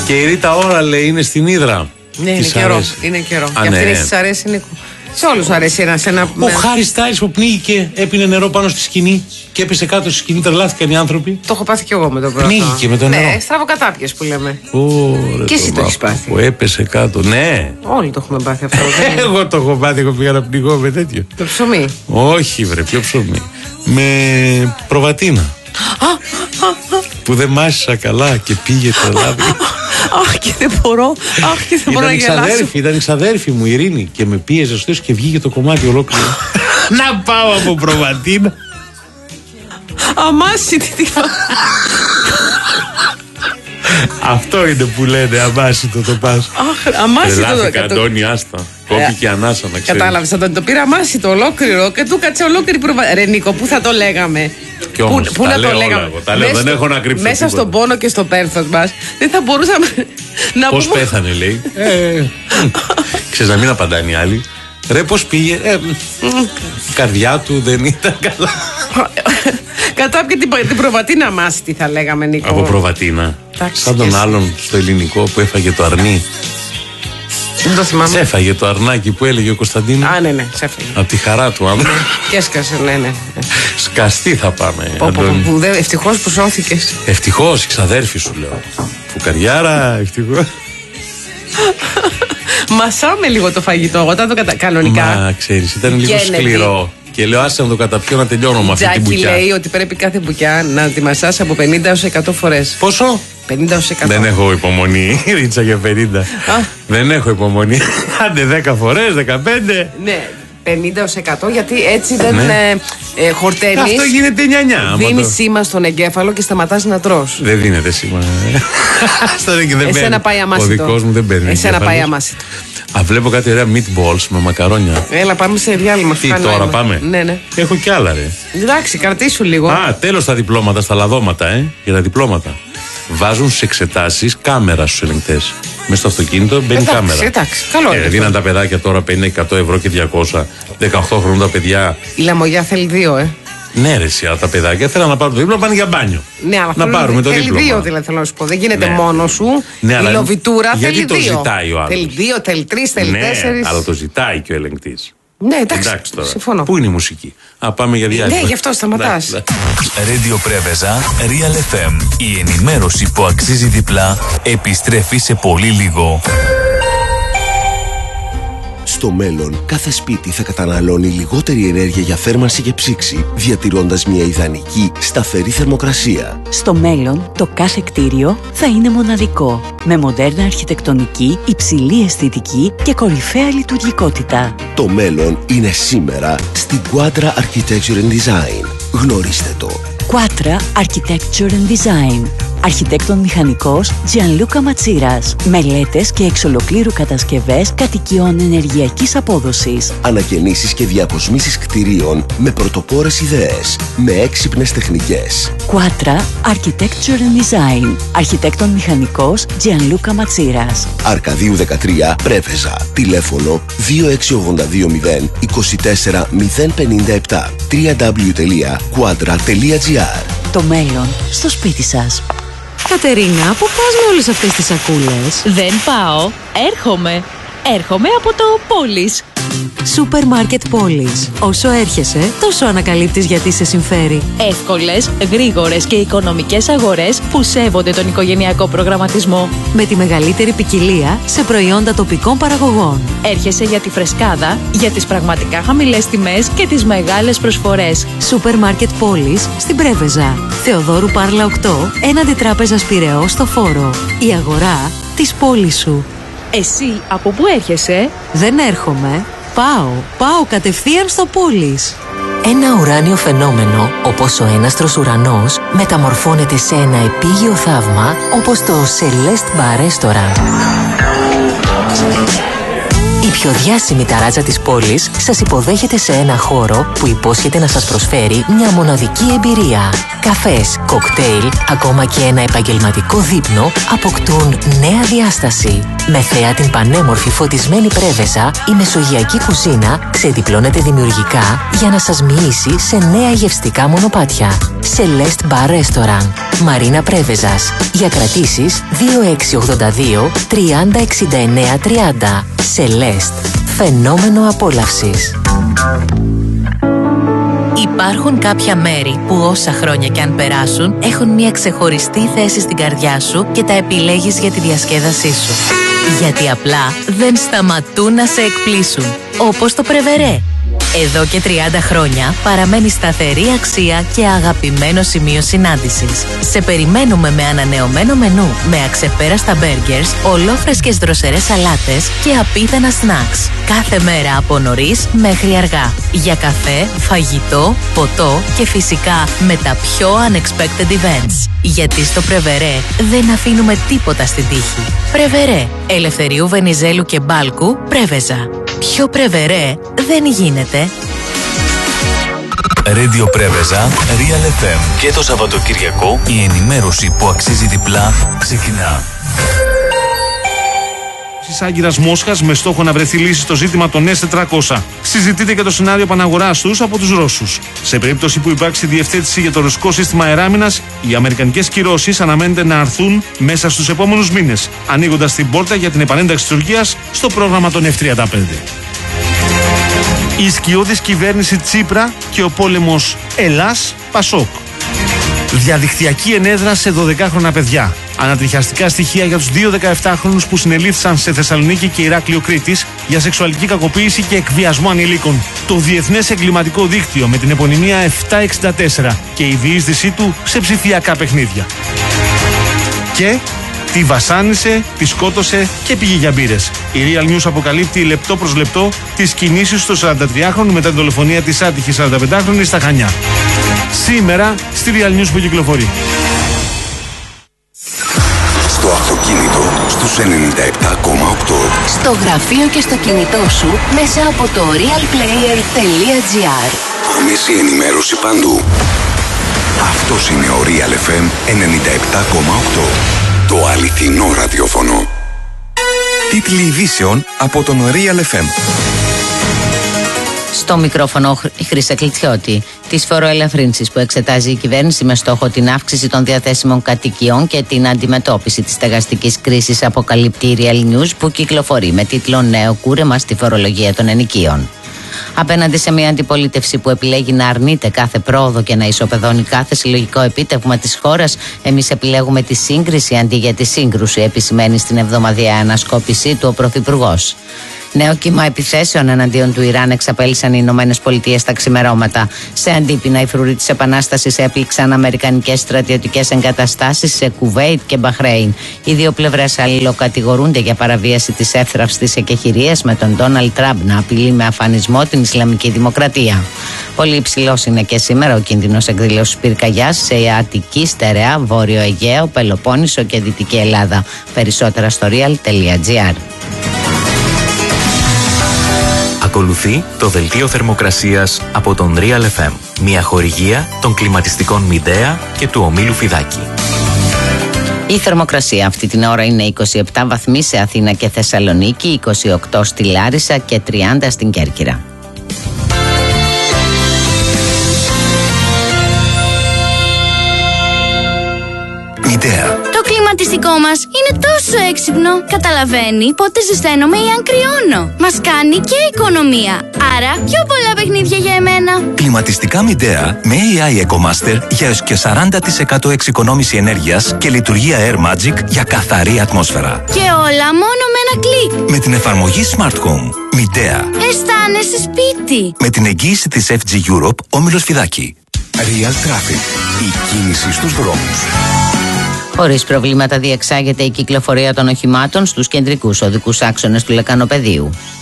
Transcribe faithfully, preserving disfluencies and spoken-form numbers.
Και η Ρίτα Ωρα λέει είναι στην Ύδρα. Ναι, είναι καιρό. Είναι καιρό. Α, και ναι. αυτή τη αρέσει, Νίκο. Σε όλους αρέσει ένα. ένα Ο ναι. Χάρι Στάιλς που πνίγηκε, έπινε νερό πάνω στη σκηνή και έπεσε κάτω στη σκηνή, τρελάθηκαν οι άνθρωποι. Το έχω πάθει κι εγώ με τον πρώτο. Πνίγηκε με το νερό. Ναι, στραβοκατάπιες που λέμε. Ωραία, και εσύ το έχεις πάθει. Που έπεσε κάτω, ναι. Όλοι το έχουμε πάθει αυτό. Εγώ το έχω πάθει, εγώ πήγα να πνιγώ με τέτοιο. Το ψωμί. Όχι, βρε, ποιο ψωμί. Με προβατίνα. Που δεν μάσησα καλά και πήγε το λάδι. Αχ, και δεν μπορώ. Αχ, και δεν μπορώ να γελάσω. Ήταν η ξαδέρφη μου η Ειρήνη και με πίεζε στο και βγήκε το κομμάτι ολόκληρο. Να πάω από προβατίνα. Αμάσιτη τι θα. Αυτό είναι που λένε αμάσιτο το πας. Αχ, αμάσιτο το Τρελάθηκα, Αντώνη, άστα. Κόπηκε ανάσα να ξέρεις. Κατάλαβες, Αντώνη, το πήρα αμάσιτο ολόκληρο και του κάτσε ολόκληρη προβατίνα. Ρε Νίκο, πού θα το λέγαμε. Κι όμως, πού, πού να το λέγαμε. Εγώ, τα λέω, δεν έχω να κρύψω μέσα τίποτα. στον πόνο και στο πένθος μας δεν θα μπορούσαμε να Πώς πούμε. πέθανε, λέει. ε, Ξέρεις, να μην απαντάνε οι άλλοι. Ρε, πώς πήγε. Ε, η καρδιά του δεν ήταν καλά. Κατάπιε την, την προβατίνα αμάσιτη θα λέγαμε, Νίκο. Από προβατίνα. Τάξη, σαν τον άλλον στο ελληνικό που έφαγε το αρνί. Δεν το θυμάμαι. Έφαγε το αρνάκι που έλεγε ο Κωνσταντίνος. Α, ναι, ναι, σέφαγε. Από τη χαρά του άνθρωπου. Και έσκασε, ναι, ναι. Σκαστή θα πάμε. Πω, πω, πω, δε, ευτυχώς που σώθηκες. Ευτυχώς, η ξαδέρφη σου λέω. Φουκαριάρα, ευτυχώς. Μασάμε λίγο το φαγητό, όταν το κατα... κανονικά. Μα ξέρεις, ήταν λίγο σκληρό. Και λέω άσε να το καταπιώ να τελειώνω με αυτή την μπουκιά. Τζάκι λέει ότι πρέπει κάθε μπουκιά να τη μασάς από πενήντα έως εκατό φορές. Πόσο? πενήντα έως εκατό. Δεν έχω υπομονή, Ρίτσα, για πενήντα. Δεν έχω υπομονή. Άντε δέκα φορές, δεκαπέντε. Ναι, πενήντα έως εκατό γιατί έτσι δεν ναι. ε, ε, χορταίνεις. Αυτό γίνεται νιανιά. Δίνεις το... σήμα στον εγκέφαλο και σταματάς να τρως. Δεν δίνεται σήμα. Εσένα πάει αμάσιτο. Ο δικός μου δεν παίρνει. Εσένα πάει αμάσιτο. Α, βλέπω κάτι ωραία meatballs με μακαρόνια. Έλα, πάμε σε διάλειμμα. Τι τώρα άμα. Πάμε? Ναι, ναι. Έχω κι άλλα, ρε. Εντάξει, κρατήσου λίγο. Α, τέλος τα διπλώματα, στα λαδώματα, ε. Για τα διπλώματα. Βάζουν σε εξετάσεις κάμερα στους ελεγκτές. Μες στο αυτοκίνητο μπαίνει εντάξει, κάμερα. Εντάξει, καλό είναι. Ε, δίναν τα παιδάκια τώρα πενήντα εκατό ευρώ και διακόσια. δεκαοκτώ χρόνων τα παιδιά. Η λαμογιά θέλει δύο, ε. Ναι, ρε, εσύ, τα παιδάκια θέλουν να πάρουν το δίπλωμα, πάνε για μπάνιο. Ναι, αλλά να πάρουμε το θέλει δίπλωμα. δύο, δηλαδή θέλω να σου πω. Δεν γίνεται ναι. μόνο σου. Ναι, η λοβιτούρα γιατί θέλει το δύο. Ζητάει ο άλλος. Θέλει δύο, θέλει τρει, θέλει ναι, τέσσερις. Αλλά το ζητάει και ο ελεγκτής. Ναι, εντάξει. εντάξει τώρα. Συμφωνώ. Πού είναι η μουσική? Α, πάμε για διάλειμμα. Ναι, γι' αυτό σταματάς. Radio Πρέβεζα, Real εφ εμ. Η ενημέρωση που αξίζει διπλά επιστρέφει σε πολύ λίγο. Στο μέλλον, κάθε σπίτι θα καταναλώνει λιγότερη ενέργεια για θέρμανση και ψήξη, διατηρώντας μια ιδανική, σταθερή θερμοκρασία. Στο μέλλον, το κάθε κτίριο θα είναι μοναδικό, με μοντέρνα αρχιτεκτονική, υψηλή αισθητική και κορυφαία λειτουργικότητα. Το μέλλον είναι σήμερα στην Quadra Architecture and Design. Γνωρίστε το. Quadra Architecture and Design. Αρχιτέκτον μηχανικός Gianluca Ματσίρας. Μελέτες και εξ ολοκλήρου κατασκευές κατοικιών ενεργειακής απόδοσης. Ανακαινήσεις και διακοσμήσεις κτηρίων με πρωτοπόρες ιδέες, με έξυπνες τεχνικές. Quadra Architecture and Design. Αρχιτέκτον μηχανικός Gianluca Ματσίρας. Αρκαδίου δεκατρία, Πρέβεζα. Τηλέφωνο δύο έξι ογδόντα δύο μηδέν είκοσι τέσσερα μηδέν πενήντα επτά. double-u double-u double-u τελεία quadra τελεία gr. Το μέλλον στο σπίτι σας. Κατερίνα, πού πας με όλες αυτές τις σακούλες? Δεν πάω, έρχομαι. Έρχομαι από το Πόλης. Σούπερ Μάρκετ Πόλης. Όσο έρχεσαι, τόσο ανακαλύπτεις γιατί σε συμφέρει. Εύκολες, γρήγορες και οικονομικές αγορές που σέβονται τον οικογενειακό προγραμματισμό. Με τη μεγαλύτερη ποικιλία σε προϊόντα τοπικών παραγωγών. Έρχεσαι για τη φρεσκάδα, για τις πραγματικά χαμηλές τιμές και τις μεγάλες προσφορές. Σούπερ Μάρκετ Πόλης στην Πρέβεζα. Θεοδόρου Πάρλα οκτώ, έναντι Τράπεζας Πειραιώς στο Φόρο. Η αγορά της πόλης σου. Εσύ από πού έρχεσαι? Δεν έρχομαι. Πάω. Πάω κατευθείαν στο Πόλης. Ένα ουράνιο φαινόμενο, όπως ο έναστρος ουρανός, μεταμορφώνεται σε ένα επίγειο θαύμα, όπως το Celeste Bar Restaurant. Η πιο διάσημη ταράτσα της πόλης σας υποδέχεται σε ένα χώρο που υπόσχεται να σας προσφέρει μια μοναδική εμπειρία. Καφές, κοκτέιλ, ακόμα και ένα επαγγελματικό δείπνο αποκτούν νέα διάσταση. Με θέα την πανέμορφη φωτισμένη Πρέβεζα, η μεσογειακή κουζίνα ξεδιπλώνεται δημιουργικά για να σας μοιήσει σε νέα γευστικά μονοπάτια. Celeste Bar Restaurant, Μαρίνα Πρέβεζας. Για κρατήσεις δύο έξι ογδόντα δύο τριάντα εξήντα εννέα τριάντα. Celeste, φαινόμενο απόλαυσης. Υπάρχουν κάποια μέρη που όσα χρόνια κι αν περάσουν έχουν μια ξεχωριστή θέση στην καρδιά σου και τα επιλέγεις για τη διασκέδασή σου. Γιατί απλά δεν σταματούν να σε εκπλήσουν. Όπως το Πρεβερέ. Εδώ και τριάντα χρόνια παραμένει σταθερή αξία και αγαπημένο σημείο συνάντησης. Σε περιμένουμε με ανανεωμένο μενού, με αξεπέραστα μπέργκερς, ολόφρεσκες δροσερές σαλάτες και απίθανα σνακς. Κάθε μέρα από νωρίς μέχρι αργά. Για καφέ, φαγητό, ποτό και φυσικά με τα πιο unexpected events. Γιατί στο Πρεβερέ δεν αφήνουμε τίποτα στην τύχη. Πρεβερέ, Ελευθερίου Βενιζέλου και Μπάλκου, Πρέβεζα. Πιο Πρεβερέ δεν γίνεται. Radio Πρέβεζα, Real εφ εμ. Και το Σαββατοκυριακό η ενημέρωση που αξίζει διπλά ξεκινά. Της Άγκυρας Μόσχας με στόχο να βρεθεί λύση στο ζήτημα των ες τετρακόσια. Συζητείται και το σενάριο επαναγοράς τους από τους Ρώσους. Σε περίπτωση που υπάρξει διευθέτηση για το ρωσικό σύστημα αεράμινας, οι αμερικανικές κυρώσεις αναμένεται να αρθούν μέσα στους επόμενους μήνες, ανοίγοντας την πόρτα για την επανένταξη της Τουρκίας στο πρόγραμμα των εφ τριάντα πέντε. Η σκιώδης κυβέρνηση Τσίπρα και ο πόλεμος Ελλάς-Πασόκ. Διαδικτυακή ενέδρα σε δωδεκάχρονα παιδιά. Ανατριχιαστικά στοιχεία για τους δύο δεκαεφτάχρονους που συνελήφθησαν σε Θεσσαλονίκη και Ηράκλειο Κρήτης για σεξουαλική κακοποίηση και εκβιασμό ανηλίκων. Το Διεθνές Εγκληματικό Δίκτυο με την επωνυμία επτακόσια εξήντα τέσσερα και η διείσδυσή του σε ψηφιακά παιχνίδια. Και τη βασάνισε, τη σκότωσε και πήγε για μπύρες. Η Real News αποκαλύπτει λεπτό προς λεπτό τις κινήσεις του σαραντατριάχρονου μετά την δολοφονία της άτυχης σαρανταπεντάχρονης στα Χανιά. Σήμερα στη Real News που κυκλοφορεί. Στο αυτοκίνητο στους ενενήντα επτά κόμμα οκτώ. Στο γραφείο και στο κινητό σου μέσα από το real player τελεία τζι άρ. Άμεση ενημέρωση παντού. Αυτός είναι ο Real εφ εμ ενενήντα επτά κόμμα οκτώ. Το αληθινό ραδιόφωνο. Τίτλοι ειδήσεων από τον Real εφ εμ. Στο μικρόφωνο η Χρύσα Κλητσιώτη. Τις φοροελαφρύνσεις που εξετάζει η κυβέρνηση με στόχο την αύξηση των διαθέσιμων κατοικιών και την αντιμετώπιση της στεγαστικής κρίσης, αποκαλύπτει η Real News που κυκλοφορεί με τίτλο «Νέο κούρεμα στη φορολογία των ενοικίων». Απέναντι σε μια αντιπολίτευση που επιλέγει να αρνείται κάθε πρόοδο και να ισοπεδώνει κάθε συλλογικό επίτευγμα της χώρας, εμείς επιλέγουμε τη σύγκριση αντί για τη σύγκρουση, επισημαίνει στην εβδομαδιαία ανασκόπησή του ο Πρωθυπουργός. Νέο κύμα επιθέσεων εναντίον του Ιράν εξαπέλυσαν οι Ηνωμένες Πολιτείες τα ξημερώματα. Σε αντίπεινα, οι φρουροί της Επανάστασης έπληξαν αμερικανικές στρατιωτικές εγκαταστάσεις σε Κουβέιτ και Μπαχρέιν. Οι δύο πλευρές αλληλοκατηγορούνται για παραβίαση της εύθραυστης εκεχηρίας, με τον Ντόναλντ Τραμπ να απειλεί με αφανισμό την Ισλαμική Δημοκρατία. Πολύ υψηλός είναι και σήμερα ο κίνδυνος εκδηλώσεως πυρκαγιάς σε Αττική, Στερεά, Βόρειο Αιγαίο, Πελοπόννησο και Δυτική Ελλάδα. Περισσότερα στο real τελεία τζι άρ. Ακολουθεί το δελτίο θερμοκρασίας από τον Real εφ εμ. Μια χορηγία των κλιματιστικών Μηντέα και του ομίλου Φιδάκη. Η θερμοκρασία αυτή την ώρα είναι είκοσι επτά βαθμοί σε Αθήνα και Θεσσαλονίκη, είκοσι οκτώ στη Λάρισα και τριάντα στην Κέρκυρα. Μηντέα. Το κλιματιστικό μας είναι τόσο έξυπνο. Καταλαβαίνει πότε ζεσταίνομαι ή αν κρυώνω. Μας κάνει και οικονομία. Άρα πιο πολλά παιχνίδια για εμένα. Κλιματιστικά Μηντέα με έι άι EcoMaster για έως και σαράντα τοις εκατό εξοικονόμηση ενέργειας και λειτουργία Air Magic για καθαρή ατμόσφαιρα. Και όλα μόνο με ένα κλικ. Με την εφαρμογή Smart Home. Μηντέα. Αισθάνεσαι σπίτι. Με την εγγύηση της εφ τζι Europe, όμιλος Φιδάκη. Real Traffic. Η κίνηση στους δρόμους. Χωρίς προβλήματα διεξάγεται η κυκλοφορία των οχημάτων στους κεντρικούς οδικούς άξονες του Λεκανοπεδίου.